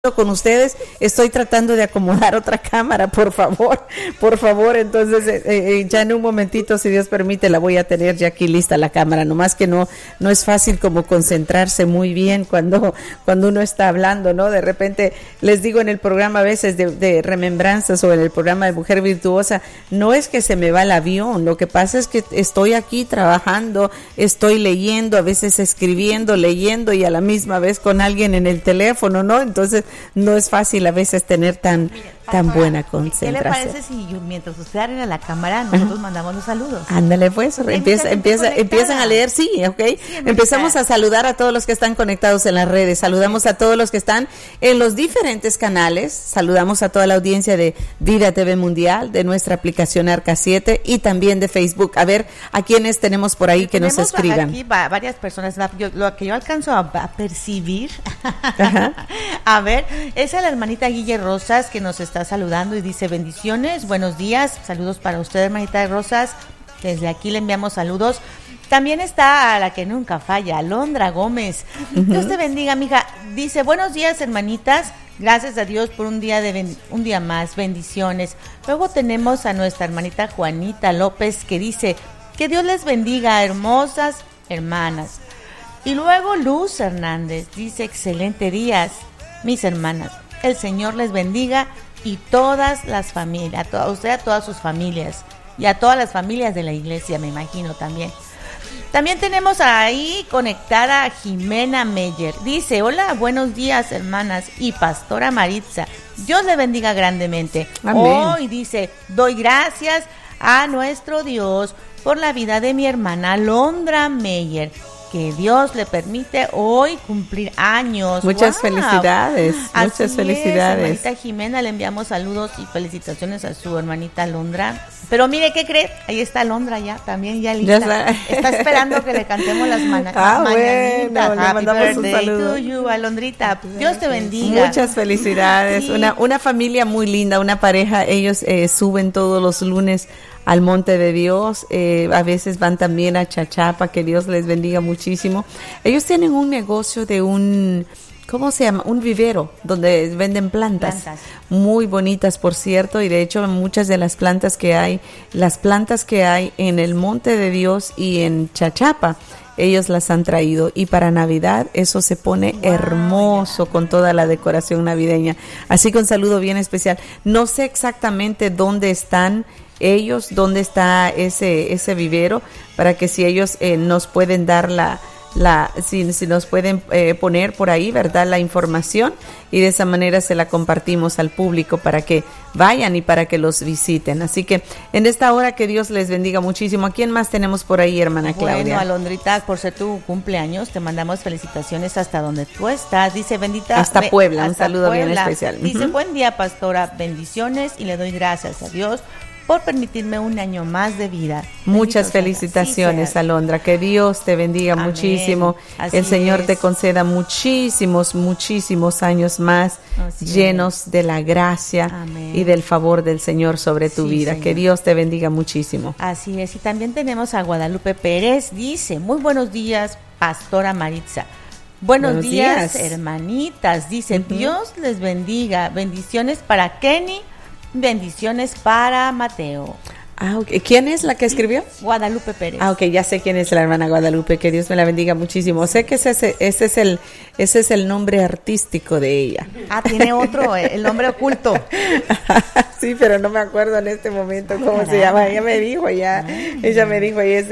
con ustedes, estoy tratando de acomodar otra cámara, por favor, entonces ya en un momentito, si Dios permite, la voy a tener ya aquí lista la cámara, nomás que no es fácil como concentrarse muy bien cuando uno está hablando, ¿no? De repente, les digo en el programa a veces de remembranzas o en el programa de Mujer Virtuosa, no es que se me va el avión, lo que pasa es que estoy aquí trabajando, estoy leyendo, a veces escribiendo, leyendo y a la misma vez con alguien en el teléfono, ¿no? Entonces, no es fácil a veces tener tan buena concentración. ¿Qué le parece si mientras usted arregla la cámara, nosotros mandamos los saludos? Ándale pues, empiezan a leer, sí, ¿ok? Sí, empezamos a saludar a todos los que están conectados en las redes, saludamos a todos los que están en los diferentes canales, saludamos a toda la audiencia de Vida TV Mundial, de nuestra aplicación Arca 7 y también de Facebook. A ver, ¿a quiénes tenemos por ahí que nos escriban? Aquí varias personas, lo que yo alcanzo a percibir, a ver, esa es la hermanita Guille Rosas que nos está saludando y dice: bendiciones, buenos días, saludos para usted, hermanita Rosas, desde aquí le enviamos saludos. También está a la que nunca falla, Alondra Gómez. Dios te bendiga, mija. Dice: buenos días, hermanitas, gracias a Dios por un día más, bendiciones. Luego tenemos a nuestra hermanita Juanita López que dice: que Dios les bendiga, hermosas hermanas. Y luego Luz Hernández dice: excelente días, mis hermanas, el Señor les bendiga y todas las familias, a todas sus familias y a todas las familias de la iglesia, me imagino también. También tenemos ahí conectada a Jimena Meyer. Dice: hola, buenos días, hermanas y pastora Maritza. Dios le bendiga grandemente. Amén. Hoy dice: doy gracias a nuestro Dios por la vida de mi hermana Alondra Meyer, que Dios le permite hoy cumplir años. Muchas felicidades, muchas felicidades. Hermanita Jimena, le enviamos saludos y felicitaciones a su hermanita Alondra. Pero mire, ¿qué cree? Ahí está Alondra ya, también ya lista. Está esperando que le cantemos las mañanitas. Bueno, le mandamos un saludo. To you, Alondrita. Dios te bendiga. Muchas felicidades. Sí. Una familia muy linda, una pareja. Ellos suben todos los lunes al Monte de Dios, a veces van también a Chachapa, que Dios les bendiga muchísimo. Ellos tienen un negocio de ¿cómo se llama? Un vivero, donde venden plantas muy bonitas, por cierto, y de hecho muchas de las plantas que hay en el Monte de Dios y en Chachapa, ellos las han traído, y para Navidad eso se pone hermoso con toda la decoración navideña. Así que un saludo bien especial. No sé exactamente dónde están ellos, dónde está ese vivero, para que si ellos nos pueden dar si nos pueden poner por ahí, ¿verdad?, la información, y de esa manera se la compartimos al público para que vayan y para que los visiten. Así que en esta hora, que Dios les bendiga muchísimo. ¿A quién más tenemos por ahí, hermana Claudia? Bueno, Alondrita, por ser tu cumpleaños, te mandamos felicitaciones hasta donde tú estás. Dice: bendita. Hasta Puebla, un saludo Puebla. Bien especial. Dice: buen día, pastora, bendiciones, y le doy gracias a Dios por permitirme un año más de vida. Muchas felicitaciones, Alondra, que Dios te bendiga. Amén. Muchísimo. El Señor te conceda muchísimos años más, llenos de la gracia. Amén. Y del favor del Señor sobre tu vida. Señor. Que Dios te bendiga muchísimo. Así es. Y también tenemos a Guadalupe Pérez. Dice: muy buenos días, pastora Maritza. Buenos días, hermanitas. Dice: Dios les bendiga. Bendiciones para Kenny. Bendiciones para Mateo. Okay. ¿Quién es la que escribió? Guadalupe Pérez. Ok, ya sé quién es la hermana Guadalupe, que Dios me la bendiga muchísimo. Sé que ese es el nombre artístico de ella. Tiene otro, el nombre oculto. Sí, pero no me acuerdo en este momento cómo se llama. Ella me dijo, ella es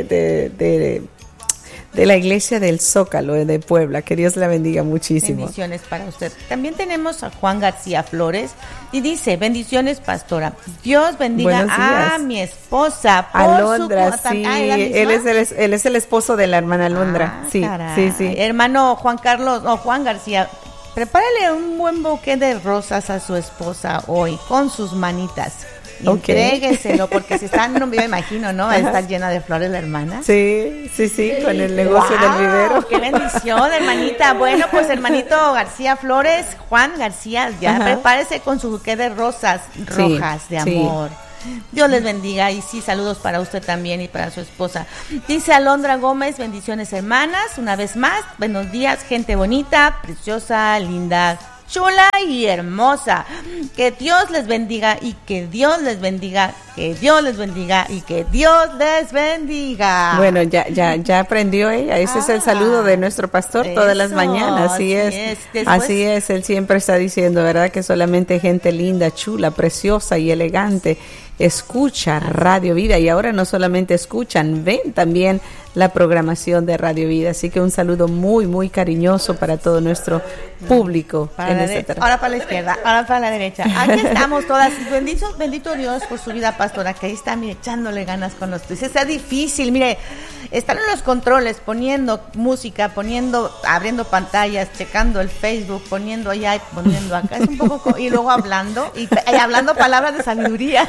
de la iglesia del Zócalo de Puebla. Que Dios la bendiga muchísimo. Bendiciones para usted. También tenemos a Juan García Flores y dice: bendiciones, pastora. Dios bendiga a mi esposa por Alondra, sí. Él es el esposo de la hermana Alondra. Sí, caray. Sí. Hermano Juan García, prepárale un buen buqué de rosas a su esposa hoy con sus manitas. Entrégueselo, porque si están, yo me imagino, ¿no? Va a estar llena de flores la hermana. Sí, con el negocio del vivero. ¡Qué bendición, hermanita! Bueno, pues hermanito García Flores, Juan García, ya prepárese con su buqué de rosas rojas de amor. Dios les bendiga, y sí, saludos para usted también y para su esposa. Dice Alondra Gómez: bendiciones, hermanas, una vez más, buenos días, gente bonita, preciosa, linda, chula y hermosa. Que Dios les bendiga y que Dios les bendiga, que Dios les bendiga y que Dios les bendiga. Bueno, ya aprendió ella. Ese es el saludo de nuestro pastor todas las mañanas. Así es. Así es. Él siempre está diciendo, ¿verdad? Que solamente gente linda, chula, preciosa y elegante escucha Radio Vida, y ahora no solamente escuchan, ven también la programación de Radio Vida. Así que un saludo muy, muy cariñoso para todo nuestro público. Ahora para la izquierda, ahora para la derecha. Aquí estamos todas. Bendito Dios por su vida, pastora, que ahí está, mire, echándole ganas con los tuyos. Está difícil, mire, están en los controles, poniendo música, abriendo pantallas, checando el Facebook, poniendo allá, poniendo acá. Es un poco, y luego hablando, y hablando palabras de sabiduría.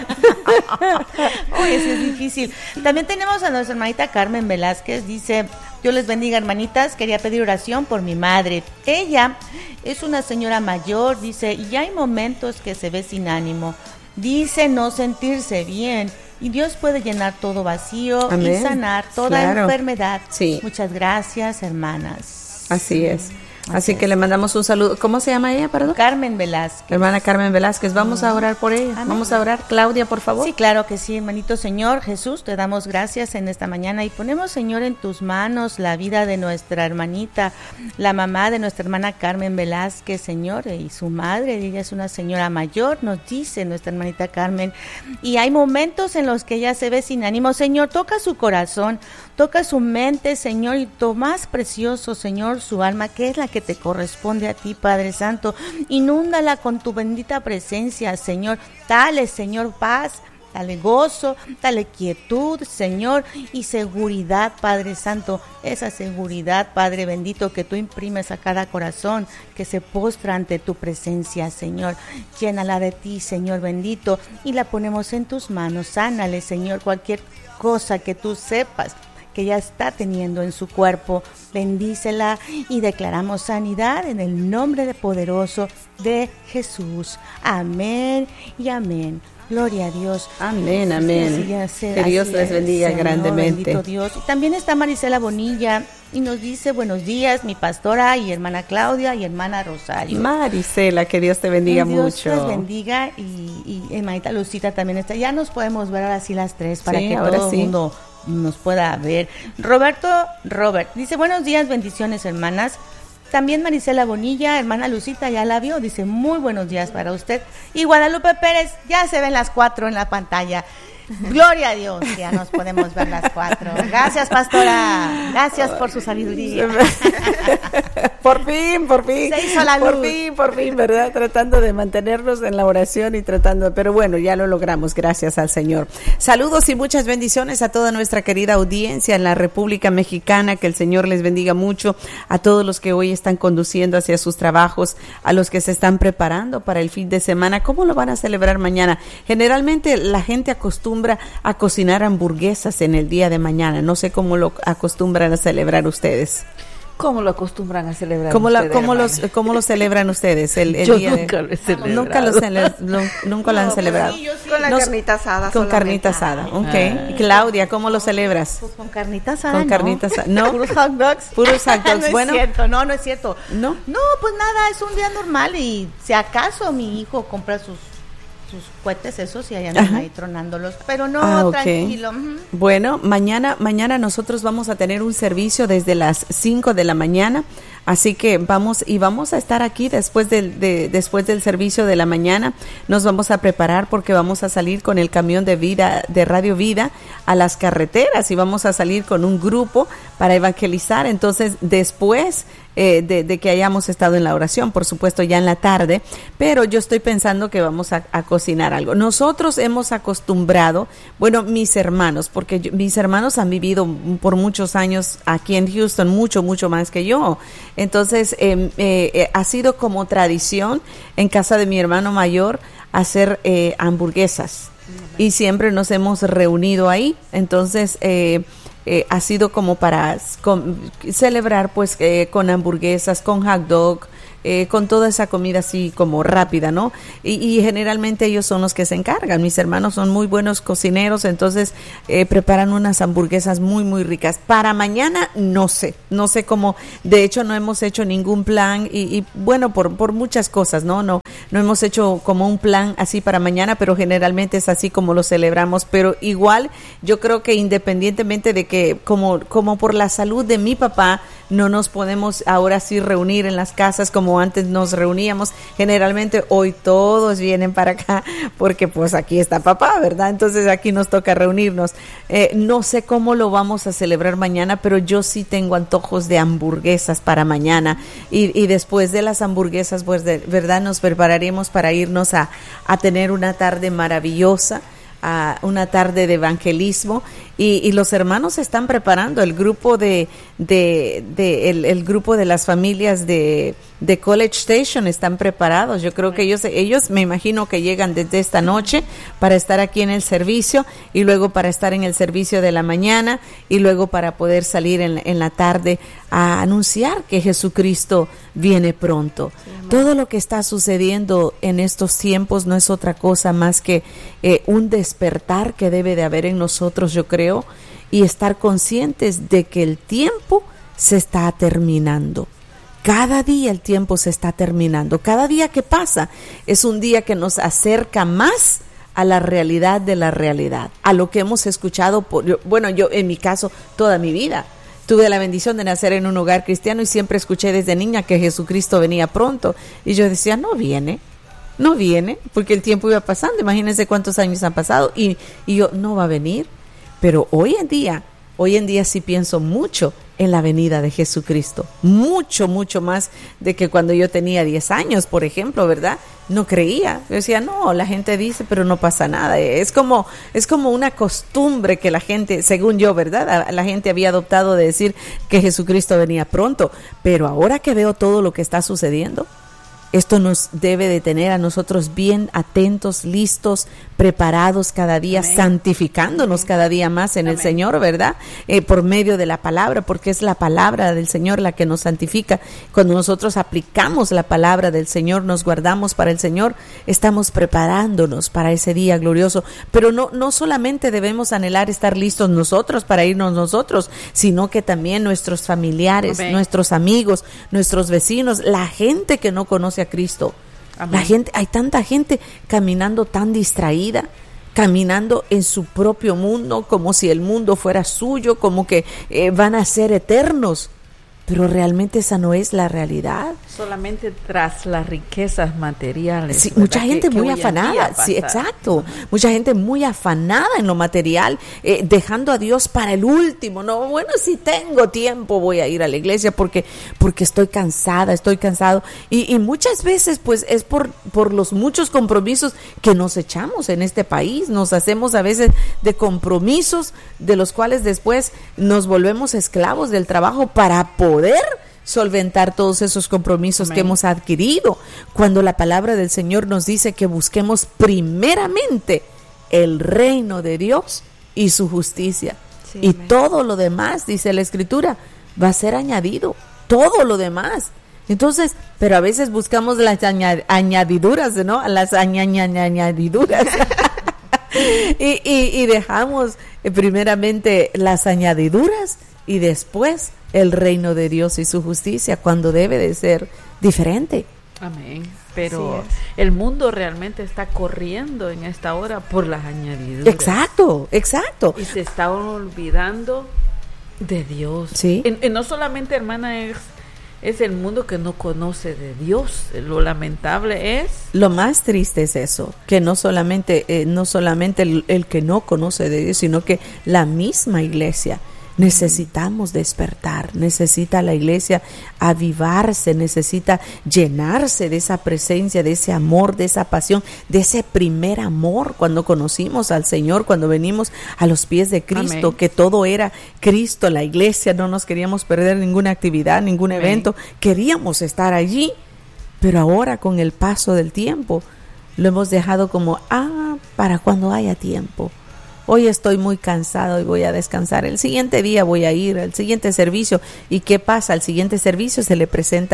Uy, eso es difícil. También tenemos a nuestra hermanita Carmen Velázquez, dice: Dios les bendiga, hermanitas, quería pedir oración por mi madre. Ella es una señora mayor, dice, y hay momentos que se ve sin ánimo, dice no sentirse bien, y Dios puede llenar todo vacío. Amén. Y sanar toda enfermedad. Sí. Muchas gracias, hermanas. Así es. Así que le mandamos un saludo. ¿Cómo se llama ella, perdón? Carmen Velázquez. Hermana Carmen Velázquez, vamos a orar por ella. Amén. Vamos a orar. Claudia, por favor. Sí, claro que sí, hermanito. Señor Jesús, te damos gracias en esta mañana y ponemos, Señor, en tus manos la vida de nuestra hermanita, la mamá de nuestra hermana Carmen Velázquez, Señor, y su madre. Ella es una señora mayor, nos dice nuestra hermanita Carmen, y hay momentos en los que ella se ve sin ánimo. Señor, toca su corazón, toca su mente, Señor, y lo más precioso, Señor, su alma, que es la que te corresponde a ti, Padre Santo. Inúndala con tu bendita presencia, Señor. Dale, Señor, paz, dale gozo, dale quietud, Señor, y seguridad, Padre Santo. Esa seguridad, Padre bendito, que tú imprimes a cada corazón que se postra ante tu presencia, Señor. Llénala de ti, Señor bendito, y la ponemos en tus manos. Sánale, Señor, cualquier cosa que tú sepas que ya está teniendo en su cuerpo. Bendícela y declaramos sanidad en el nombre poderoso de Jesús. Amén y amén. Gloria a Dios. Amén, amén. Que Dios les bendiga grandemente. Bendito Dios. Y también está Marisela Bonilla y nos dice: buenos días, mi pastora y hermana Claudia y hermana Rosario. Marisela, que Dios te bendiga mucho. Dios les bendiga, y hermanita Lucita también está. Ya nos podemos ver ahora sí las tres para que todo el mundo nos pueda ver. Robert dice: buenos días, bendiciones, hermanas. También Marisela Bonilla, hermana Lucita, ya la vio, dice: muy buenos días para usted. Y Guadalupe Pérez, ya se ven las 4 en la pantalla. Gloria a Dios, ya nos podemos ver las 4. Gracias, pastora. Gracias por su sabiduría. Por fin. Se hizo la luz. Por fin, ¿verdad? Tratando de mantenernos en la oración y pero bueno, ya lo logramos, gracias al Señor. Saludos y muchas bendiciones a toda nuestra querida audiencia en la República Mexicana, que el Señor les bendiga mucho, a todos los que hoy están conduciendo hacia sus trabajos, a los que se están preparando para el fin de semana. ¿Cómo lo van a celebrar mañana? Generalmente la gente acostumbra a cocinar hamburguesas en el día de mañana. No sé cómo lo acostumbran a celebrar ustedes. ¿Cómo lo acostumbran a celebrar ¿Cómo lo celebran ustedes? Yo nunca lo he celebrado. Nunca lo han celebrado. Con la carnita asada. Con carnita asada, ok. Claudia, ¿cómo lo celebras? Pues con carnita asada. Con carnita asada, ¿no? Puros hot dogs. No bueno, es cierto, no es cierto. No, pues nada, es un día normal, y si acaso mi hijo compra sus cohetes esos y andan ahí tronándolos, pero no, okay. Tranquilo. Bueno, mañana nosotros vamos a tener un servicio desde las 5 de la mañana, así que vamos a estar aquí después del servicio de la mañana. Nos vamos a preparar porque vamos a salir con el camión de Radio Vida a las carreteras, y vamos a salir con un grupo para evangelizar. Entonces, después de que hayamos estado en la oración, por supuesto ya en la tarde, pero yo estoy pensando que vamos a cocinar algo. Nosotros hemos acostumbrado, bueno, mis hermanos, porque mis hermanos han vivido por muchos años aquí en Houston, mucho más que yo. Entonces, ha sido como tradición en casa de mi hermano mayor hacer hamburguesas, y siempre nos hemos reunido ahí. Entonces, ha sido como para celebrar pues con hamburguesas, con hot dog, con toda esa comida así como rápida, ¿no? Y generalmente ellos son los que se encargan. Mis hermanos son muy buenos cocineros, entonces preparan unas hamburguesas muy, muy ricas. Para mañana no sé cómo, de hecho no hemos hecho ningún plan y bueno, por muchas cosas, no hemos hecho como un plan así para mañana, pero generalmente es así como lo celebramos, pero igual yo creo que independientemente de que como por la salud de mi papá no nos podemos ahora sí reunir en las casas como antes nos reuníamos, generalmente hoy todos vienen para acá porque pues aquí está papá, ¿verdad? Entonces aquí nos toca reunirnos. No sé cómo lo vamos a celebrar mañana, pero yo sí tengo antojos de hamburguesas para mañana y después de las hamburguesas pues de verdad nos prepararemos para irnos a tener una tarde maravillosa, a una tarde de evangelismo y los hermanos se están preparando, el grupo el grupo de las familias de College Station están preparados. Yo creo que ellos me imagino que llegan desde esta noche para estar aquí en el servicio y luego para estar en el servicio de la mañana y luego para poder salir en la tarde a anunciar que Jesucristo viene pronto. Sí, todo lo que está sucediendo en estos tiempos no es otra cosa más que un despertar que debe de haber en nosotros, yo creo, y estar conscientes de que el tiempo se está terminando. Cada día el tiempo se está terminando. Cada día que pasa es un día que nos acerca más a la realidad de la realidad, a lo que hemos escuchado, yo en mi caso toda mi vida. Tuve la bendición de nacer en un hogar cristiano y siempre escuché desde niña que Jesucristo venía pronto. Y yo decía, no viene, porque el tiempo iba pasando. Imagínense cuántos años han pasado y yo, no va a venir. Pero hoy en día sí pienso mucho en la venida de Jesucristo. Mucho, mucho más de que cuando yo tenía 10 años, por ejemplo, ¿verdad? No creía. Yo decía, no, la gente dice, pero no pasa nada. Es como una costumbre que la gente, según yo, ¿verdad? La gente había adoptado de decir que Jesucristo venía pronto. Pero ahora que veo todo lo que está sucediendo, esto nos debe de tener a nosotros bien atentos, listos, preparados cada día, amén, santificándonos, amén, cada día más en amén, el Señor, ¿verdad? Por medio de la palabra, porque es la palabra del Señor la que nos santifica. Cuando nosotros aplicamos la palabra del Señor, nos guardamos para el Señor, estamos preparándonos para ese día glorioso. Pero no solamente debemos anhelar estar listos nosotros para irnos nosotros, sino que también nuestros familiares, amén, nuestros amigos, nuestros vecinos, la gente que no conoce a Cristo. Amén. La gente, hay tanta gente caminando tan distraída, caminando en su propio mundo, como si el mundo fuera suyo, como que van a ser eternos. Pero realmente esa no es la realidad. Solamente tras las riquezas materiales. Sí, mucha gente muy afanada. Sí, exacto. Mucha gente muy afanada en lo material, dejando a Dios para el último. No, bueno, si tengo tiempo voy a ir a la iglesia porque estoy cansado. Y muchas veces pues es por los muchos compromisos que nos echamos en este país. Nos hacemos a veces de compromisos de los cuales después nos volvemos esclavos del trabajo para poder solventar todos esos compromisos, amén, que hemos adquirido, cuando la palabra del Señor nos dice que busquemos primeramente el reino de Dios y su justicia, sí, y amén, todo lo demás, dice la Escritura, va a ser añadido, todo lo demás. Entonces, pero a veces buscamos las añadiduras, ¿no? Las añadiduras y dejamos primeramente las añadiduras y después el reino de Dios y su justicia, cuando debe de ser diferente. Amén. Pero el mundo realmente está corriendo en esta hora por las añadiduras. Exacto. Y se está olvidando de Dios. Sí. Y no solamente, hermana, es el mundo que no conoce de Dios. Lo lamentable es... Lo más triste es eso, que no solamente el que no conoce de Dios, sino que la misma iglesia. Necesitamos despertar, necesita la iglesia avivarse, necesita llenarse de esa presencia, de ese amor, de esa pasión, de ese primer amor cuando conocimos al Señor, cuando venimos a los pies de Cristo, amén, que todo era Cristo, la iglesia, no nos queríamos perder ninguna actividad, ningún evento, amén, queríamos estar allí, pero ahora con el paso del tiempo lo hemos dejado como, para cuando haya tiempo. Hoy estoy muy cansado y voy a descansar. El siguiente día voy a ir al siguiente servicio. ¿Y qué pasa? Al siguiente servicio se le presenta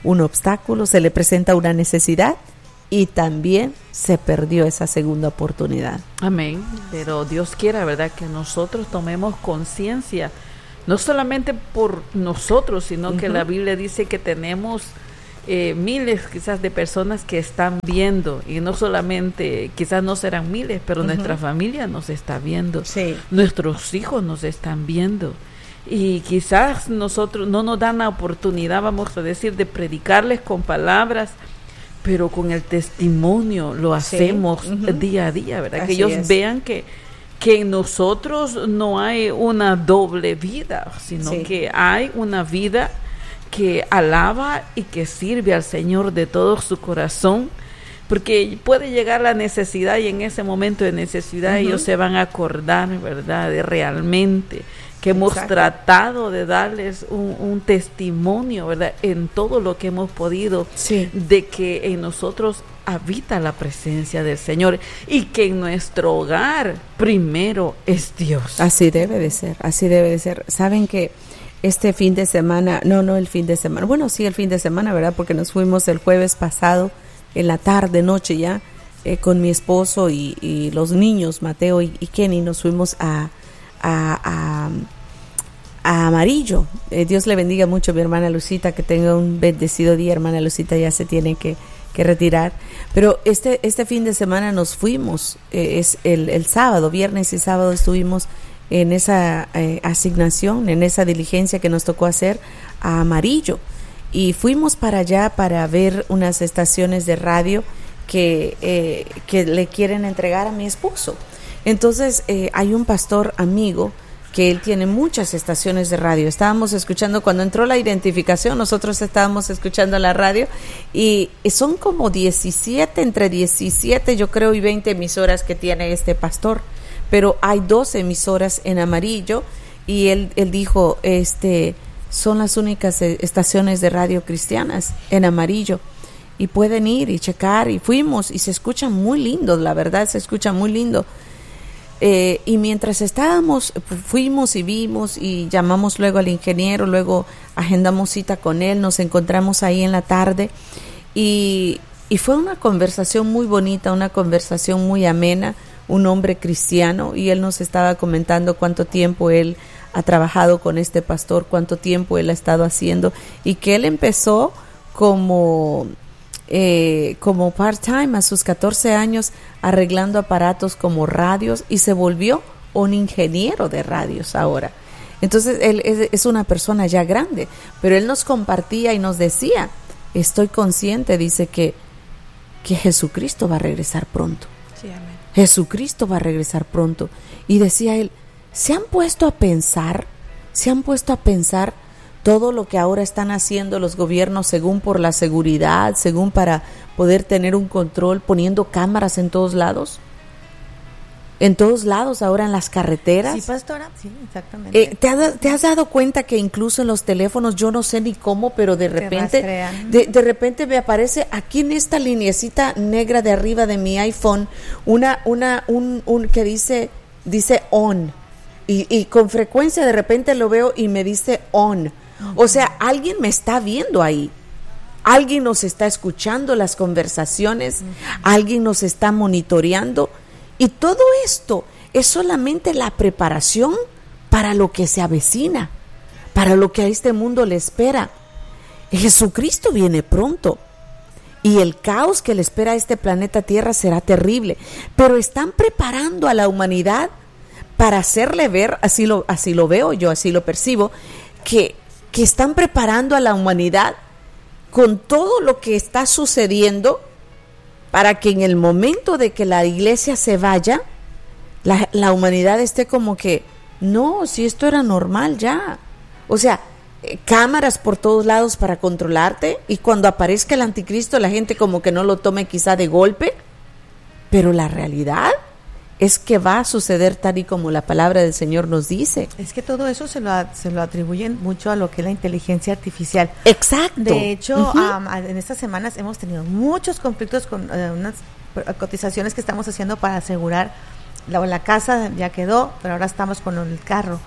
un obstáculo, se le presenta una necesidad y también se perdió esa segunda oportunidad. Amén. Pero Dios quiera, ¿verdad?, que nosotros tomemos conciencia, no solamente por nosotros, sino que la Biblia dice que tenemos miles quizás de personas que están viendo, y no solamente, quizás no serán miles, pero nuestra familia nos está viendo, nuestros hijos nos están viendo, y quizás nosotros no nos dan la oportunidad, vamos a decir, de predicarles con palabras, pero con el testimonio lo hacemos día a día, ¿verdad? Así que ellos es. vean que en nosotros no hay una doble vida, sino que hay una vida que alaba y que sirve al Señor de todo su corazón, porque puede llegar la necesidad, y en ese momento de necesidad ellos se van a acordar, ¿verdad?, de realmente que hemos tratado de darles un testimonio, ¿verdad?, en todo lo que hemos podido, de que en nosotros habita la presencia del Señor y que en nuestro hogar primero es Dios. Así debe de ser, así debe de ser. Saben que este fin de semana, no el fin de semana, bueno, sí el fin de semana, ¿verdad?, porque nos fuimos el jueves pasado, en la tarde, noche ya, con mi esposo y los niños, Mateo y Kenny, nos fuimos a Amarillo. Dios le bendiga mucho a mi hermana Lucita, que tenga un bendecido día. Hermana Lucita ya se tiene que retirar, pero este fin de semana nos fuimos, es el sábado, viernes y sábado estuvimos en esa asignación, en esa diligencia que nos tocó hacer a Amarillo, y fuimos para allá para ver unas estaciones de radio que le quieren entregar a mi esposo. Entonces hay un pastor amigo que él tiene muchas estaciones de radio. Estábamos escuchando, cuando entró la identificación, nosotros estábamos escuchando la radio, y son como 17, entre 17 yo creo y 20 emisoras que tiene este pastor, pero hay 2 emisoras en Amarillo, y él dijo, son las únicas estaciones de radio cristianas en Amarillo, y pueden ir y checar, y fuimos, y se escuchan muy lindos, la verdad se escucha muy lindo. Y mientras estábamos, fuimos y vimos y llamamos luego al ingeniero, luego agendamos cita con él, nos encontramos ahí en la tarde, y fue una conversación muy bonita, una conversación muy amena, un hombre cristiano, y él nos estaba comentando cuánto tiempo él ha trabajado con este pastor, cuánto tiempo él ha estado haciendo, y que él empezó como part-time a sus 14 años arreglando aparatos como radios, y se volvió un ingeniero de radios ahora. Entonces él es una persona ya grande, pero él nos compartía y nos decía, estoy consciente, dice, que Jesucristo va a regresar pronto. Sí, amén. Jesucristo va a regresar pronto. Y decía él, ¿se han puesto a pensar todo lo que ahora están haciendo los gobiernos según por la seguridad, según para poder tener un control, poniendo cámaras en todos lados? En todos lados, ahora en las carreteras. Sí, pastora, sí, exactamente. ¿Te has dado cuenta que incluso en los teléfonos, yo no sé ni cómo, pero de repente de repente me aparece aquí en esta lineecita negra de arriba de mi iPhone un que dice on, y con frecuencia de repente lo veo y me dice on. O sea, alguien me está viendo ahí. Alguien nos está escuchando las conversaciones, alguien nos está monitoreando, y todo esto es solamente la preparación para lo que se avecina, para lo que a este mundo le espera. Jesucristo viene pronto, y el caos que le espera a este planeta Tierra será terrible, pero están preparando a la humanidad para hacerle ver, así lo veo yo, así lo percibo, que están preparando a la humanidad con todo lo que está sucediendo, para que en el momento de que la iglesia se vaya, la humanidad esté como que, no, si esto era normal ya. O sea, cámaras por todos lados para controlarte, y cuando aparezca el anticristo la gente como que no lo tome quizá de golpe, pero la realidad es que va a suceder tal y como la palabra del Señor nos dice. Es que todo eso se lo atribuyen mucho a lo que es la inteligencia artificial. Exacto. De hecho, en estas semanas hemos tenido muchos conflictos con unas cotizaciones que estamos haciendo para asegurar la casa ya quedó, pero ahora estamos con el carro.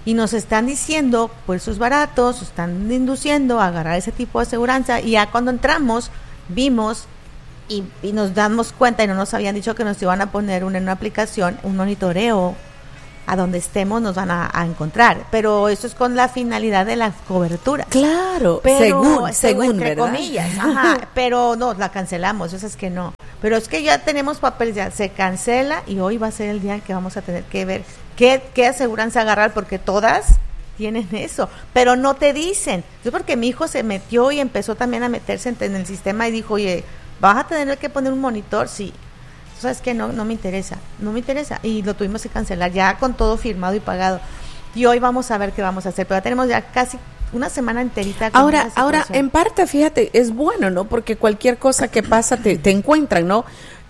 y nos están diciendo, pues sus baratos, están induciendo a agarrar ese tipo de aseguranza, y ya cuando entramos, vimos y nos damos cuenta, y no nos habían dicho que nos iban a poner en una aplicación, un monitoreo, a donde estemos nos van a encontrar, pero eso es con la finalidad de la cobertura. Claro, pero, según entre ¿verdad? comillas, pero no, la cancelamos, eso es que no. Pero es que ya tenemos papeles, ya se cancela, y hoy va a ser el día en que vamos a tener que ver qué aseguranza agarrar, porque todas tienen eso, pero no te dicen. Yo porque mi hijo se metió y empezó también a meterse en el sistema y dijo, oye, ¿vas a tener que poner un monitor? Sí. ¿Sabes qué? No me interesa, y lo tuvimos que cancelar ya con todo firmado y pagado, y hoy vamos a ver qué vamos a hacer, pero tenemos ya casi una semana enterita con ahora en parte, fíjate, es bueno, ¿no? Porque cualquier cosa que pasa te encuentran, ¿no?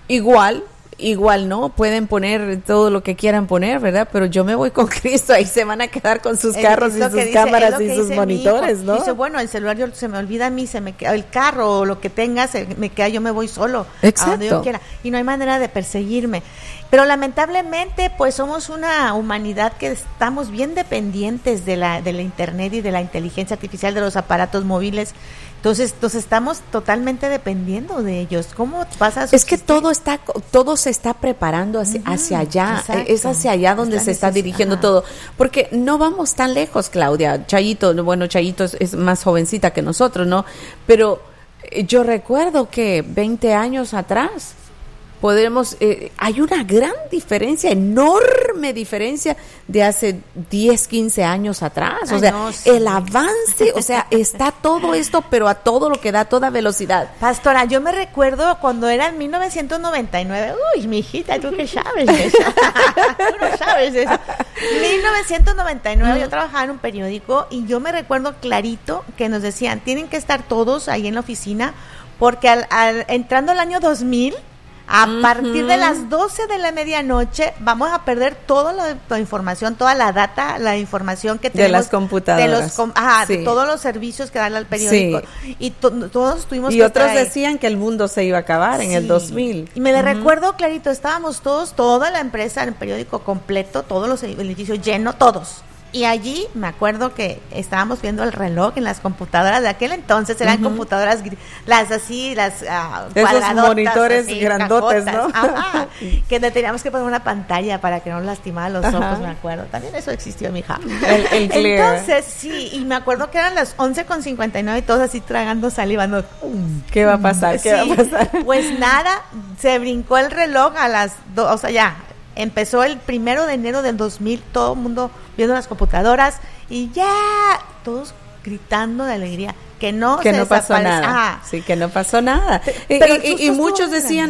Igual, ¿no? Pueden poner todo lo que quieran poner, ¿verdad? Pero yo me voy con Cristo, ahí se van a quedar con sus carros y sus cámaras y sus monitores, ¿no? Dice, bueno, el celular se me olvida a mí, se me queda, el carro o lo que tengas, me queda, yo me voy solo. Exacto. A donde yo quiera, y no hay manera de perseguirme. Pero lamentablemente, pues somos una humanidad que estamos bien dependientes de la internet y de la inteligencia artificial, de los aparatos móviles. Entonces estamos totalmente dependiendo de ellos. ¿Cómo vas a subsistir? Es que todo se está preparando hacia allá. Exacto. Es hacia allá donde se está dirigiendo todo. Porque no vamos tan lejos, Claudia. Chayito es más jovencita que nosotros, ¿no? Pero yo recuerdo que 20 años atrás hay una gran diferencia, enorme diferencia de hace 10, 15 años atrás. O sea, no, sí. El avance, o sea, está todo esto, pero a todo lo que da, toda velocidad. Pastora, yo me recuerdo cuando era en 1999. Uy, mijita, ¿tú qué sabes de eso? Tú no sabes de eso. 1999, yo trabajaba en un periódico y yo me recuerdo clarito que nos decían, tienen que estar todos ahí en la oficina, porque entrando el año 2000, a partir de las 12 de la medianoche vamos a perder toda la información, toda la data, la información que tenemos de las computadoras, de todos los servicios que dan al periódico, y todos tuvimos y que otros estar ahí. Decían que el mundo se iba a acabar en el 2000. Y me recuerdo clarito, estábamos toda la empresa, el periódico completo, todos los edificios llenos, todos. Y allí me acuerdo que estábamos viendo el reloj en las computadoras de aquel entonces, eran computadoras, esos monitores así, grandotes, cajotas, ¿no? Que le teníamos que poner una pantalla para que no nos lastimara los ojos, me acuerdo. También eso existió, mija. El clear. Entonces, sí, y me acuerdo que eran las 11:59 y todos así tragando saliva. ¿Qué va a pasar? ¿Qué va a pasar? Pues nada, se brincó el reloj a las 2, o sea, ya. Empezó el 1 de enero del 2000, todo el mundo viendo las computadoras y ya, todos gritando de alegría. Que no pasó nada. Sí, que no pasó nada. Y muchos decían,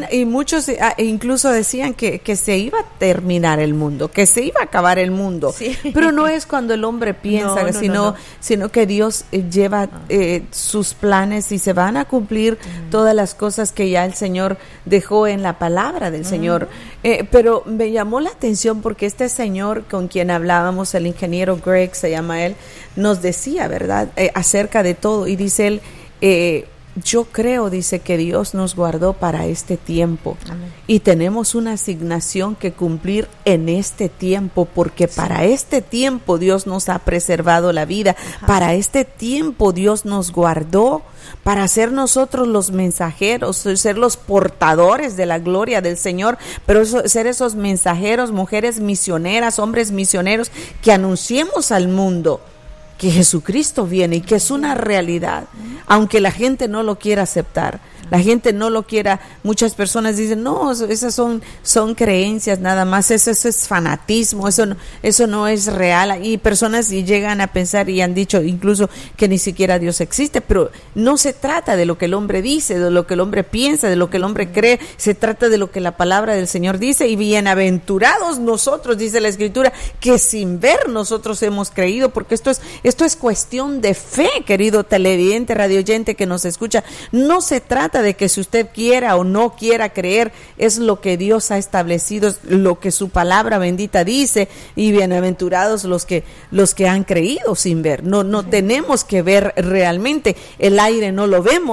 incluso decían que se iba a terminar el mundo, que se iba a acabar el mundo. Sí. Pero no es cuando el hombre piensa, sino que Dios lleva sus planes y se van a cumplir todas las cosas que ya el Señor dejó en la palabra del Señor. Pero me llamó la atención porque este señor con quien hablábamos, el ingeniero Greg, se llama él, nos decía, ¿verdad?, acerca de todo. Y dice él, yo creo, dice, que Dios nos guardó para este tiempo. Amén. Y tenemos una asignación que cumplir en este tiempo, porque para este tiempo Dios nos ha preservado la vida. Ajá. Para este tiempo Dios nos guardó para ser nosotros los mensajeros, ser los portadores de la gloria del Señor, pero ser esos mensajeros, mujeres misioneras, hombres misioneros, que anunciemos al mundo que Jesucristo viene y que es una realidad, aunque la gente no lo quiera aceptar, la gente no lo quiera. Muchas personas dicen, no, esas son creencias nada más, eso es fanatismo, eso no es real. Y personas llegan a pensar y han dicho incluso que ni siquiera Dios existe, pero no se trata de lo que el hombre dice, de lo que el hombre piensa, de lo que el hombre cree, se trata de lo que la palabra del Señor dice. Y bienaventurados nosotros, dice la Escritura, que sin ver nosotros hemos creído, porque esto es cuestión de fe, querido televidente, radioyente que nos escucha. No se trata de que si usted quiera o no quiera creer, es lo que Dios ha establecido, es lo que su palabra bendita dice, y bienaventurados los que han creído sin ver. No tenemos que ver realmente, el aire no lo vemos,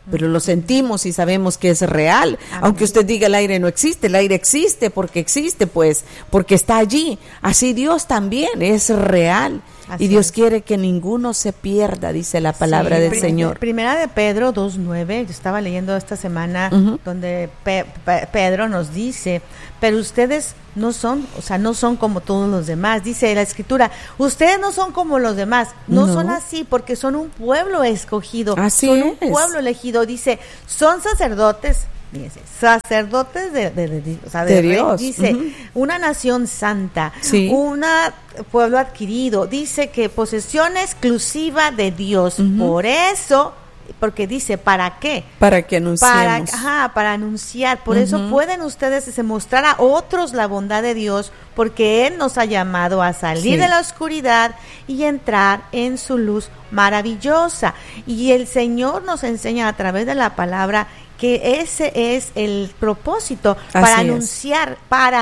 pero lo sentimos y sabemos que es real. Amén. Aunque usted diga el aire no existe, el aire existe, porque está allí. Así Dios también es real. Así y Dios quiere que ninguno se pierda, dice la palabra del Señor. Primera de Pedro 2:9, yo estaba leyendo esta semana donde Pedro nos dice, pero ustedes no son como todos los demás, dice la Escritura, ustedes no son como los demás, no son así porque son un pueblo escogido, son un pueblo elegido, dice, son sacerdotes. Fíjense, sacerdotes de Dios, dice, una nación santa, un pueblo adquirido, dice que posesión exclusiva de Dios, por eso, porque dice, ¿para qué? Para que anunciemos. Para anunciar, por eso pueden ustedes mostrar a otros la bondad de Dios, porque Él nos ha llamado a salir de la oscuridad y entrar en su luz maravillosa, y el Señor nos enseña a través de la palabra que ese es el propósito para anunciar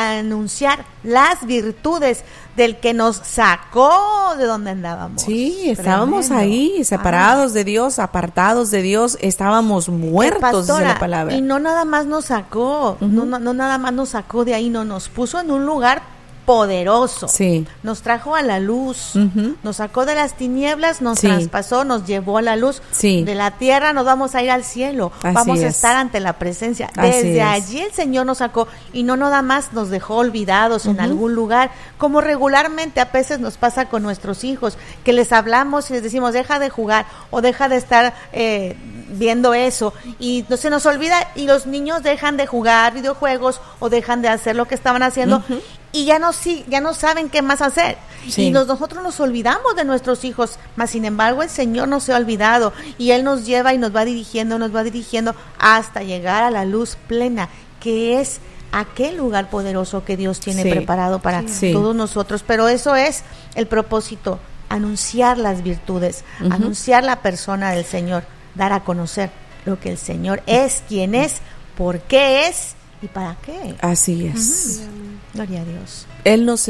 las virtudes del que nos sacó de donde andábamos. Sí, estábamos ahí, separados de Dios, apartados de Dios, estábamos muertos, dice la palabra. Y no nada más nos sacó, no nada más nos sacó de ahí, no, nos puso en un lugar poderoso, nos trajo a la luz, nos sacó de las tinieblas, nos traspasó, nos llevó a la luz, de la tierra nos vamos a ir al cielo, vamos a estar ante la presencia, desde allí el Señor nos sacó y no nada más nos dejó olvidados en algún lugar, como regularmente a veces nos pasa con nuestros hijos, que les hablamos y les decimos deja de jugar o deja de estar viendo eso y no se nos olvida y los niños dejan de jugar videojuegos o dejan de hacer lo que estaban haciendo y ya no saben qué más hacer. Y nosotros nos olvidamos de nuestros hijos, mas sin embargo el Señor no se ha olvidado y Él nos lleva y nos va dirigiendo hasta llegar a la luz plena, que es aquel lugar poderoso que Dios tiene preparado para todos nosotros. Pero eso es el propósito, anunciar las virtudes, anunciar la persona del Señor, dar a conocer lo que el Señor es, quién es, por qué es y para qué. Así es. Gloria a Dios. Él nos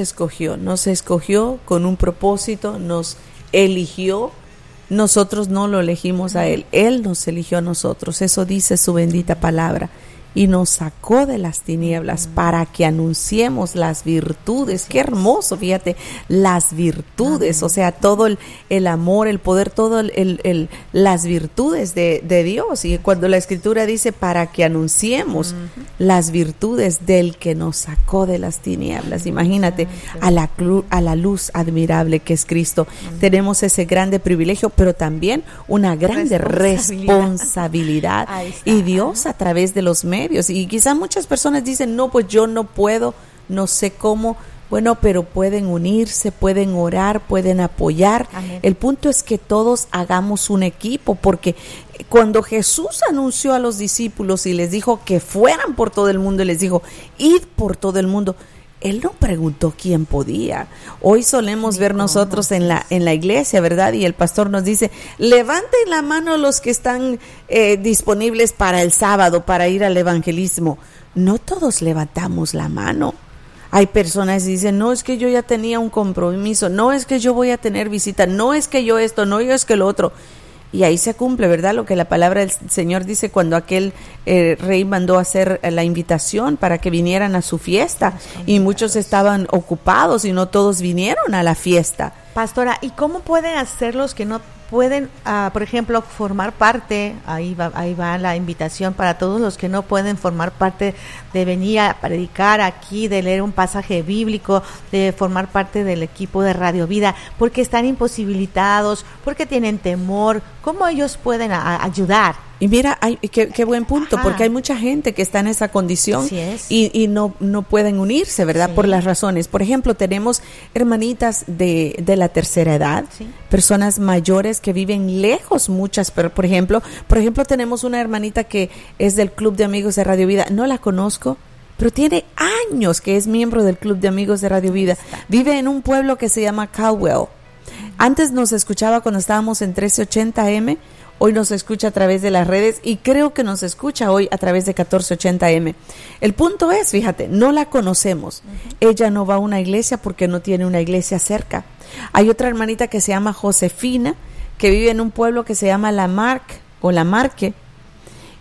escogió con un propósito, nos eligió. Nosotros no lo elegimos a Él, Él nos eligió a nosotros. Eso dice su bendita palabra. Y nos sacó de las tinieblas para que anunciemos las virtudes. Qué hermoso, fíjate, las virtudes, o sea, todo el amor, el poder, todo las virtudes de Dios. Y cuando la Escritura dice para que anunciemos las virtudes del que nos sacó de las tinieblas, imagínate, a la luz admirable que es Cristo. Tenemos ese grande privilegio, pero también una grande responsabilidad. Y Dios a través de los medios. Y quizás muchas personas dicen, no, pues yo no puedo, no sé cómo. Bueno, pero pueden unirse, pueden orar, pueden apoyar. Amén. El punto es que todos hagamos un equipo, porque cuando Jesús anunció a los discípulos y les dijo que fueran por todo el mundo, y les dijo, id por todo el mundo, Él no preguntó quién podía. Hoy solemos ver nosotros en la iglesia, ¿verdad? Y el pastor nos dice, levanten la mano los que están disponibles para el sábado, para ir al evangelismo. No todos levantamos la mano. Hay personas que dicen, no, es que yo ya tenía un compromiso, no, es que yo voy a tener visita, no, es que yo esto, no, yo es que lo otro. Y ahí se cumple, ¿verdad? Lo que la palabra del Señor dice cuando aquel rey mandó hacer la invitación para que vinieran a su fiesta y muchos estaban ocupados y no todos vinieron a la fiesta. Pastora, ¿y cómo pueden hacer los que no pueden, por ejemplo, formar parte? Ahí va la invitación para todos los que no pueden formar parte de venir a predicar aquí, de leer un pasaje bíblico, de formar parte del equipo de Radio Vida, porque están imposibilitados, porque tienen temor. ¿Cómo ellos pueden ayudar? Y mira, qué buen punto, porque hay mucha gente que está en esa condición y no pueden unirse, ¿verdad? Sí. Por las razones. Por ejemplo, tenemos hermanitas de la tercera edad, personas mayores que viven lejos, muchas, pero por ejemplo, tenemos una hermanita que es del Club de Amigos de Radio Vida, no la conozco, pero tiene años que es miembro del Club de Amigos de Radio Vida, vive en un pueblo que se llama Caldwell. Antes nos escuchaba cuando estábamos en 1380 AM, hoy nos escucha a través de las redes y creo que nos escucha hoy a través de 1480 AM. El punto es, fíjate, no la conocemos. Ella no va a una iglesia porque no tiene una iglesia cerca. Hay otra hermanita que se llama Josefina, que vive en un pueblo que se llama Lamarque.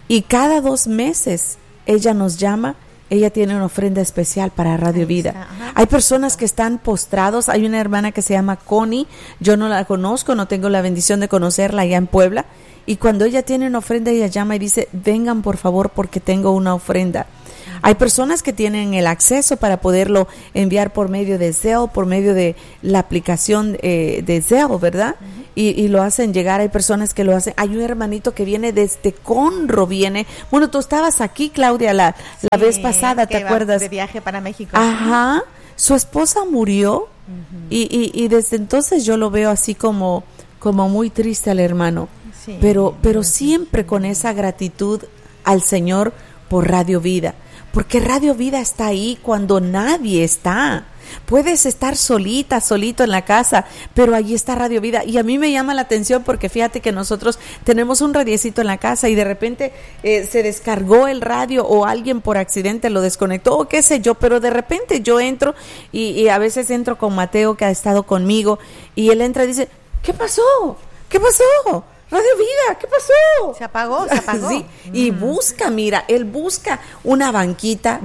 Y cada 2 meses ella nos llama. Ella tiene una ofrenda especial para Radio Vida. Hay personas que están postrados. Hay una hermana que se llama Connie. Yo no la conozco, no tengo la bendición de conocerla allá en Puebla. Y cuando ella tiene una ofrenda, ella llama y dice, vengan por favor porque tengo una ofrenda. Hay personas que tienen el acceso para poderlo enviar por medio de Zelle, por medio de la aplicación de Zelle, ¿verdad? Y lo hacen llegar. Hay personas que lo hacen. Hay un hermanito que viene desde Conroe, Bueno, tú estabas aquí, Claudia, la vez pasada, ¿te acuerdas? De viaje para México. Ajá. Su esposa murió y desde entonces yo lo veo así como muy triste al hermano. Sí, pero siempre con esa gratitud al Señor por Radio Vida. Porque Radio Vida está ahí cuando nadie está. Puedes estar solito en la casa, pero allí está Radio Vida. Y a mí me llama la atención porque fíjate que nosotros tenemos un radiecito en la casa y de repente se descargó el radio o alguien por accidente lo desconectó o qué sé yo, pero de repente yo entro y a veces entro con Mateo que ha estado conmigo y él entra y dice, ¿qué pasó? ¿Qué pasó? Radio Vida, ¿qué pasó? Se apagó. Sí, y él busca una banquita,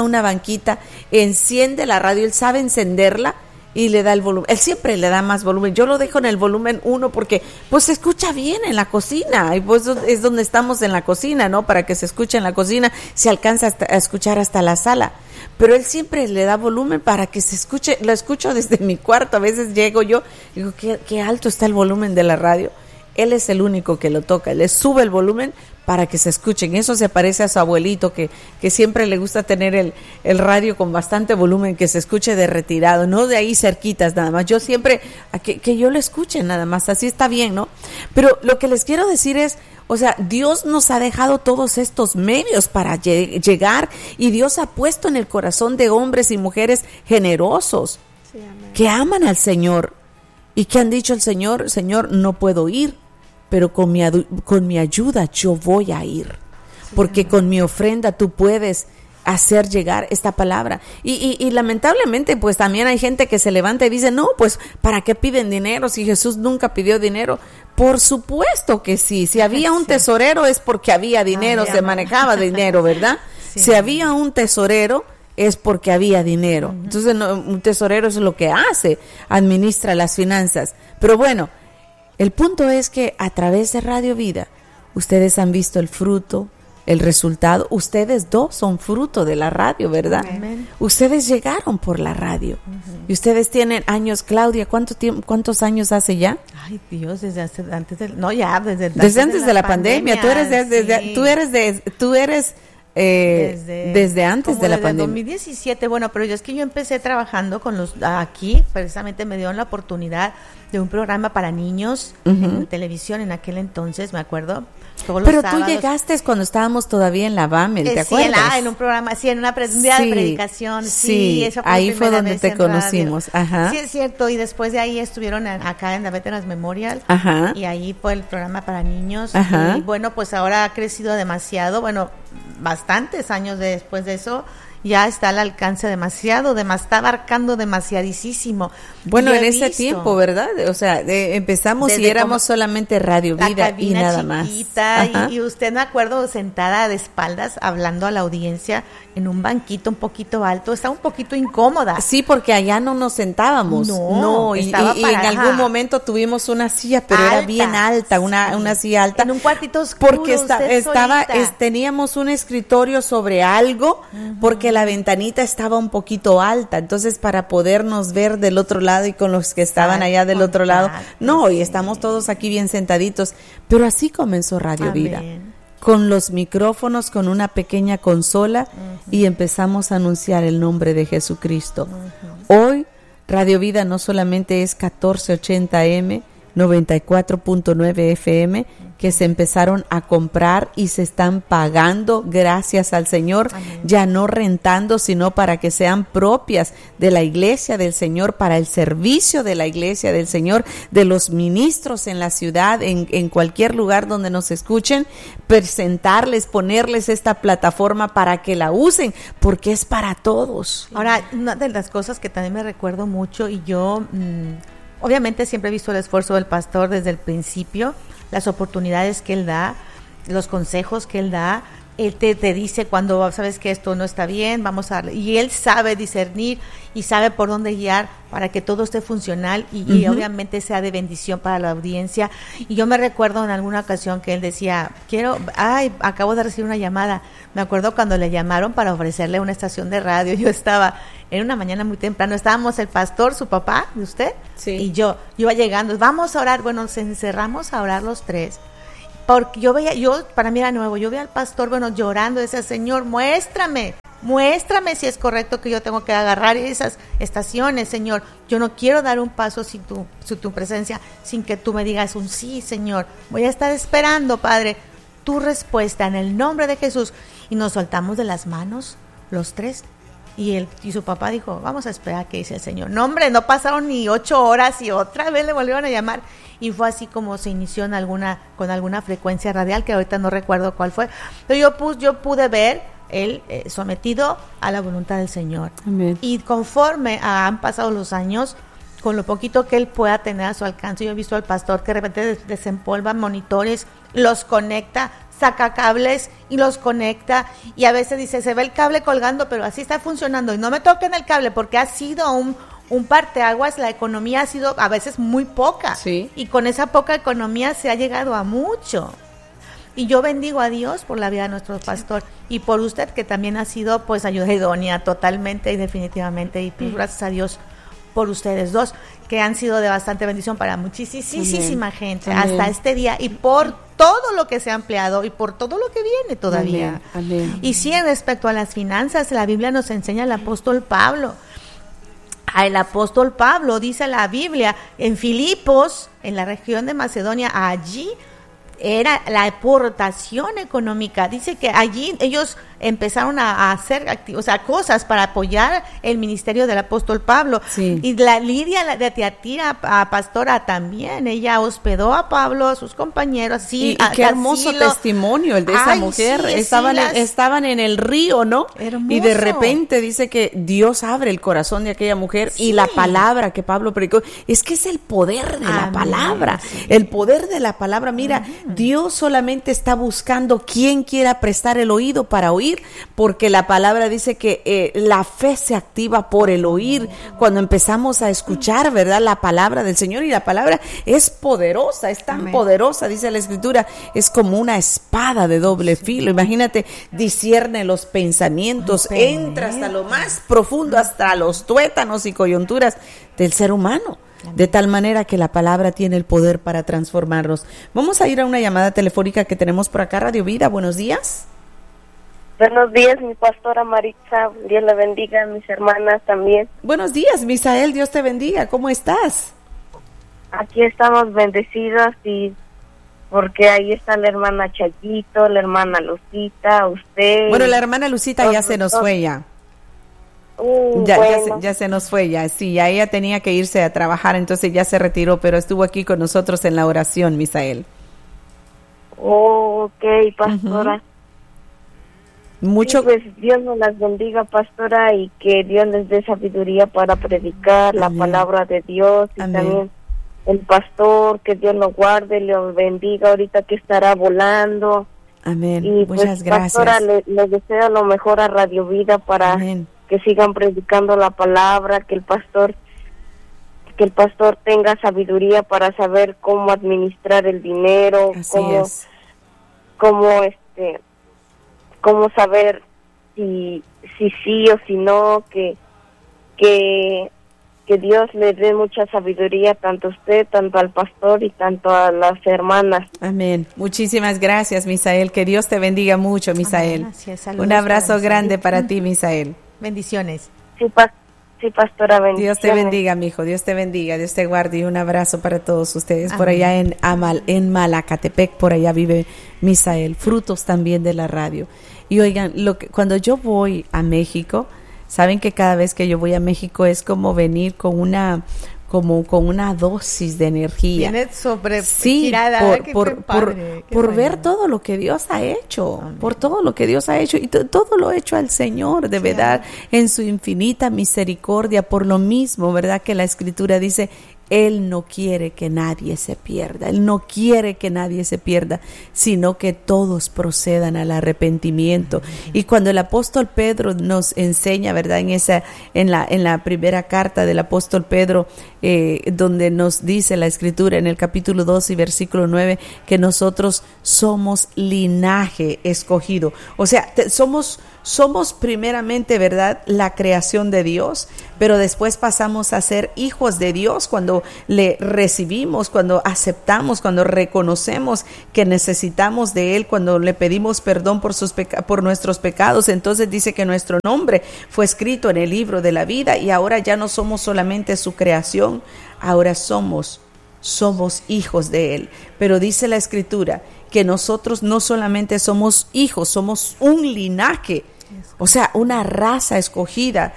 enciende la radio, él sabe encenderla y le da el volumen. Él siempre le da más volumen. Yo lo dejo en el volumen 1 porque pues se escucha bien en la cocina y pues es donde estamos en la cocina, ¿no? Para que se escuche en la cocina, se alcanza a escuchar hasta la sala. Pero él siempre le da volumen para que se escuche. Lo escucho desde mi cuarto. A veces llego yo y digo, qué alto está el volumen de la radio. Él es el único que lo toca, le sube el volumen para que se escuchen. Eso se parece a su abuelito que siempre le gusta tener el radio con bastante volumen, que se escuche de retirado, no de ahí cerquitas nada más. Yo siempre, que yo lo escuche nada más, así está bien, ¿no? Pero lo que les quiero decir es, o sea, Dios nos ha dejado todos estos medios para llegar y Dios ha puesto en el corazón de hombres y mujeres generosos, sí, que aman al Señor y que han dicho al Señor, no puedo ir, pero con mi ayuda yo voy a ir, porque con mi ofrenda tú puedes hacer llegar esta palabra. Y lamentablemente pues también hay gente que se levanta y dice, no, pues ¿para qué piden dinero si Jesús nunca pidió dinero? Por supuesto que sí, si había un tesorero es porque había dinero, se manejaba dinero, ¿verdad? Sí. Si había un tesorero es porque había dinero. Entonces un tesorero es lo que hace, administra las finanzas. Pero bueno, el punto es que a través de Radio Vida ustedes han visto el fruto, el resultado. Ustedes dos son fruto de la radio, ¿verdad? Amén. Ustedes llegaron por la radio. Y ustedes tienen años. Claudia, ¿cuántos años hace ya? Ay, Dios, desde antes de la pandemia. Tú eres desde antes de la pandemia. 2017, bueno, pero yo empecé trabajando con aquí, precisamente me dieron la oportunidad de un programa para niños en televisión en aquel entonces, me acuerdo. Pero tú llegaste cuando estábamos todavía en la BAMEL, ¿te acuerdas? Sí, en un programa, sí, en una de predicación, sí, eso fue ahí fue donde te conocimos, ajá. Sí, es cierto, y después de ahí estuvieron acá en la Veterans Memorial, ajá, y ahí fue el programa para niños, ajá, y bueno, pues ahora ha crecido demasiado, bueno, bastantes años después de eso, ya está al alcance demasiado, está abarcando demasiadísimo. Bueno, en ese tiempo, ¿verdad? O sea, empezamos y éramos solamente Radio Vida y nada más. Y usted, me acuerdo, sentada de espaldas, hablando a la audiencia en un banquito un poquito alto, estaba un poquito incómoda. Sí, porque allá no nos sentábamos. No, y en algún momento tuvimos una silla, pero era bien alta, una silla alta. En un cuartito oscuro, porque teníamos un escritorio sobre algo, porque la ventanita estaba un poquito alta, entonces para podernos ver del otro lado y con los que estaban allá del otro lado, y estamos todos aquí bien sentaditos, pero así comenzó Radio Vida, con los micrófonos, con una pequeña consola, y empezamos a anunciar el nombre de Jesucristo. Hoy Radio Vida no solamente es 1480 AM, 94.9 FM, que se empezaron a comprar y se están pagando, gracias al Señor. Amén. Ya no rentando, sino para que sean propias de la iglesia del Señor, para el servicio de la iglesia del Señor, de los ministros en la ciudad, en cualquier lugar donde nos escuchen, presentarles, ponerles esta plataforma para que la usen, porque es para todos. Ahora, una de las cosas que también me recuerdo mucho, y yo obviamente siempre he visto el esfuerzo del pastor desde el principio, las oportunidades que él da, los consejos que él da. Él te dice cuando sabes que esto no está bien, vamos a... Y él sabe discernir y sabe por dónde guiar para que todo esté funcional y obviamente sea de bendición para la audiencia. Y yo me recuerdo en alguna ocasión que él decía, acabo de recibir una llamada. Me acuerdo cuando le llamaron para ofrecerle una estación de radio. Yo estaba en una mañana muy temprano, estábamos el pastor, su papá, de usted, y yo iba llegando, vamos a orar. Bueno, nos encerramos a orar los tres. Porque para mí era nuevo, yo veía al pastor, llorando, decía, Señor, muéstrame si es correcto que yo tengo que agarrar esas estaciones, Señor. Yo no quiero dar un paso sin tu presencia, sin que tú me digas un sí, Señor. Voy a estar esperando, Padre, tu respuesta en el nombre de Jesús. Y nos soltamos de las manos, los tres. Y su papá dijo, vamos a esperar qué dice el Señor. No, hombre, no pasaron ni 8 horas y otra vez le volvieron a llamar. Y fue así como se inició con alguna frecuencia radial, que ahorita no recuerdo cuál fue. Pero yo pude ver él sometido a la voluntad del Señor. Amén. Y conforme han pasado los años, con lo poquito que él pueda tener a su alcance, yo he visto al pastor que de repente desempolva monitores, los conecta, saca cables y los conecta, y a veces dice, se ve el cable colgando, pero así está funcionando, y no me toquen el cable, porque ha sido un parteaguas. La economía ha sido a veces muy poca, y con esa poca economía se ha llegado a mucho. Y yo bendigo a Dios por la vida de nuestro pastor y por usted, que también ha sido pues ayuda idónea totalmente y definitivamente, y pues gracias a Dios por ustedes dos, que han sido de bastante bendición para muchísima gente. Amén. Hasta este día, y por todo lo que se ha empleado y por todo lo que viene todavía. Amén. Y sí, respecto a las finanzas, la Biblia nos enseña el apóstol Pablo. El apóstol Pablo, dice la Biblia, en Filipos, en la región de Macedonia, allí era la aportación económica. Dice que allí ellos empezaron a hacer cosas para apoyar el ministerio del apóstol Pablo. Sí. Y la Lidia de Tiatira, pastora, también, ella hospedó a Pablo, a sus compañeros. Sí, y qué hermoso testimonio el de esa mujer. Sí, estaban en el río, ¿no? Hermoso. Y de repente dice que Dios abre el corazón de aquella mujer, y la palabra que Pablo predicó, es que es el poder de la palabra. Sí. El poder de la palabra. Mira, Dios solamente está buscando quien quiera prestar el oído para oír, porque la palabra dice que la fe se activa por el oír, cuando empezamos a escuchar, ¿verdad?, la palabra del Señor. Y la palabra es poderosa, es tan poderosa, dice la Escritura, es como una espada de doble filo. Imagínate, discierne los pensamientos, entra hasta lo más profundo, hasta los tuétanos y coyunturas del ser humano. De tal manera que la palabra tiene el poder para transformarnos. Vamos a ir a una llamada telefónica que tenemos por acá. Radio Vida, buenos días. Buenos días, mi pastora Maritza. Dios la bendiga, mis hermanas también. Buenos días, Misael. Dios te bendiga. ¿Cómo estás? Aquí estamos bendecidas, y porque ahí está la hermana Chayito, la hermana Lucita, usted. Bueno, la hermana Lucita ya se nos fue ya. Ya se nos fue ya, sí, ya ella tenía que irse a trabajar, entonces ya se retiró, pero estuvo aquí con nosotros en la oración, Misael. Ok, pastora. Sí, pues Dios nos las bendiga, pastora, y que Dios les dé sabiduría para predicar la palabra de Dios. Y también el pastor, que Dios lo guarde, lo bendiga ahorita que estará volando. Amén. Y muchas pues, gracias. Pastora, le deseo lo mejor a Radio Vida para que sigan predicando la palabra, que el pastor tenga sabiduría para saber cómo administrar el dinero, cómo saber si sí o si no, que Dios le dé mucha sabiduría tanto a usted, tanto al pastor y tanto a las hermanas. Amén. Muchísimas gracias, Misael. Que Dios te bendiga mucho, Misael. Gracias. Un abrazo grande para ti, Misael. Bendiciones. Sí, pastora, bendiciones. Dios te bendiga, mijo. Dios te bendiga, Dios te guarde, y un abrazo para todos ustedes. Amén. Por allá en Malacatepec, por allá vive Misael, frutos también de la radio. Y oigan, cuando yo voy a México, saben que cada vez que yo voy a México es como venir con una dosis de energía. Viene sobregirada, por ver todo lo que Dios ha hecho. Amén. Por todo lo que Dios ha hecho, y todo lo hecho al Señor, de verdad, en su infinita misericordia. Por lo mismo, ¿verdad?, que la Escritura dice Él no quiere que nadie se pierda. Él no quiere que nadie se pierda, sino que todos procedan al arrepentimiento. Y cuando el apóstol Pedro nos enseña, ¿verdad? En la primera carta del apóstol Pedro, donde nos dice la Escritura en el capítulo 2 y versículo 9, que nosotros somos linaje escogido. O sea, somos primeramente, ¿verdad?, la creación de Dios, pero después pasamos a ser hijos de Dios cuando le recibimos, cuando aceptamos, cuando reconocemos que necesitamos de Él, cuando le pedimos perdón por nuestros pecados. Entonces dice que nuestro nombre fue escrito en el libro de la vida, y ahora ya no somos solamente su creación, ahora somos hijos de Él. Pero dice la Escritura que nosotros no solamente somos hijos, somos un linaje, o sea, una raza escogida,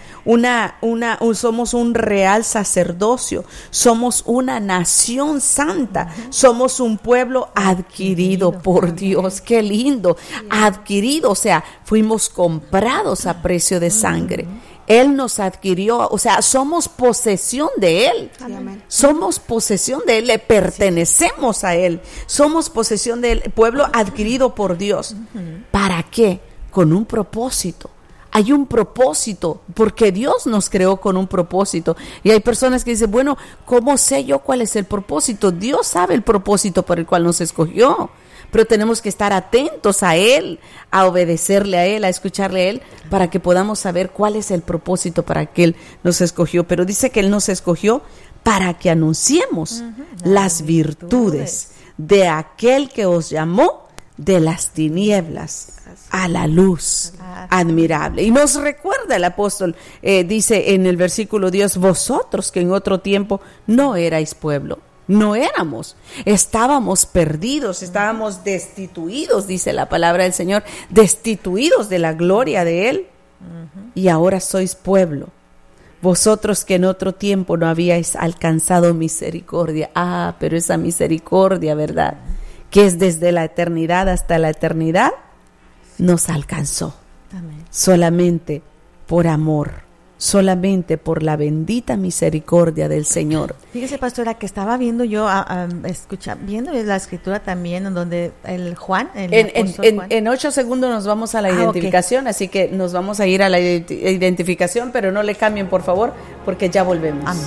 somos un real sacerdocio, somos una nación santa, somos un pueblo adquirido por Dios. ¡Qué lindo! Adquirido, o sea, fuimos comprados a precio de sangre. Él nos adquirió, o sea, somos posesión de Él. Amén. Somos posesión de Él, le pertenecemos a Él. Somos posesión del pueblo adquirido por Dios. ¿Para qué? Con un propósito. Hay un propósito, porque Dios nos creó con un propósito. Y hay personas que dicen, bueno, ¿cómo sé yo cuál es el propósito? Dios sabe el propósito por el cual nos escogió. Pero tenemos que estar atentos a Él, a obedecerle a Él, a escucharle a Él, para que podamos saber cuál es el propósito para que Él nos escogió. Pero dice que Él nos escogió para que anunciemos las virtudes de aquel que os llamó de las tinieblas a la luz admirable. Y nos recuerda el apóstol, dice en el versículo 10, vosotros que en otro tiempo no erais pueblo. No éramos, estábamos perdidos, estábamos destituidos, dice la palabra del Señor, destituidos de la gloria de Él. Y ahora sois pueblo, vosotros que en otro tiempo no habíais alcanzado misericordia. Pero esa misericordia, ¿verdad?, que es desde la eternidad hasta la eternidad, nos alcanzó. Amén. Solamente por amor, solamente por la bendita misericordia del Señor. Fíjese, pastora, que estaba viendo yo, viendo la Escritura también, en donde el Juan, en 8 segundos nos vamos a la identificación, así que nos vamos a ir a la identificación, pero no le cambien, por favor, porque ya volvemos. Amén.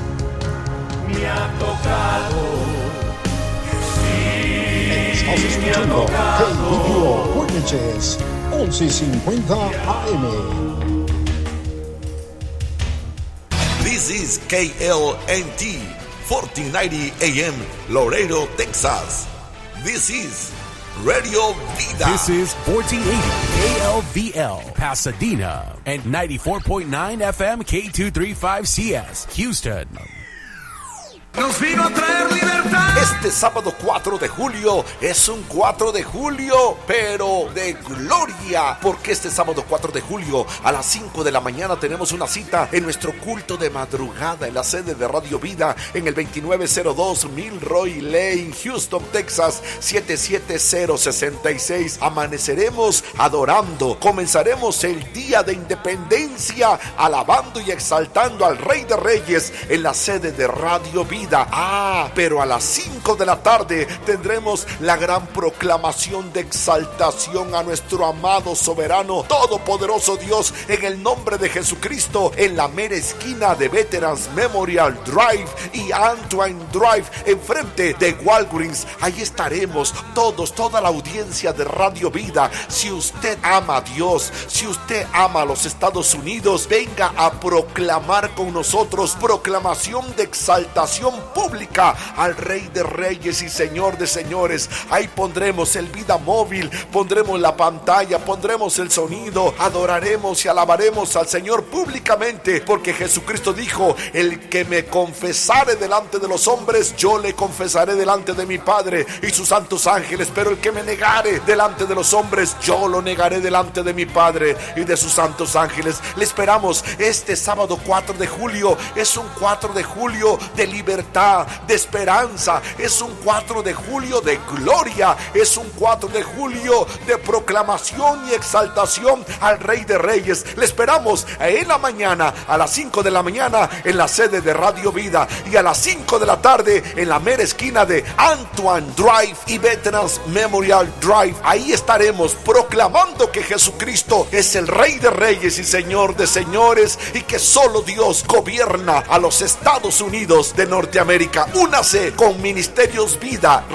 Me ha tocado. Estás escuchando KBO Witnesses 1150 AM. This is KLNT 1490 AM Laredo, Texas. This is Radio Vida. This is 1480 KLVL Pasadena and 94.9 FM K235CS Houston. Nos vino a traer libertad. Este sábado 4 de julio es un 4 de julio, pero de gloria, porque este sábado 4 de julio a las 5 de la mañana tenemos una cita en nuestro culto de madrugada en la sede de Radio Vida en el 2902 Milroy Lane, Houston, Texas 77066. Amaneceremos adorando, comenzaremos el día de independencia alabando y exaltando al Rey de Reyes en la sede de Radio Vida. Pero a las 5 de la tarde tendremos la gran proclamación de exaltación a nuestro amado, soberano, todopoderoso Dios en el nombre de Jesucristo en la mera esquina de Veterans Memorial Drive y Antoine Drive enfrente de Walgreens. Ahí estaremos todos, toda la audiencia de Radio Vida. Si usted ama a Dios, si usted ama a los Estados Unidos, venga a proclamar con nosotros proclamación de exaltación pública al Rey de Reyes y Señor de Señores. Ahí pondremos el Vida Móvil, pondremos la pantalla, pondremos el sonido, adoraremos y alabaremos al Señor públicamente, porque Jesucristo dijo: el que me confesare delante de los hombres, yo le confesaré delante de mi Padre y sus santos ángeles, pero el que me negare delante de los hombres, yo lo negaré delante de mi Padre y de sus santos ángeles. Le esperamos este sábado 4 de julio. Es un 4 de julio de libertad libertad, de esperanza. Es un 4 de julio de gloria. Es un 4 de julio de proclamación y exaltación al Rey de Reyes. Le esperamos en la mañana, a las 5 de la mañana en la sede de Radio Vida, y a las 5 de la tarde en la mera esquina de Antoine Drive y Veterans Memorial Drive. Ahí estaremos proclamando que Jesucristo es el Rey de Reyes y Señor de señores, y que solo Dios gobierna a los Estados Unidos de Norteamérica. Únase con Ministerios Vida,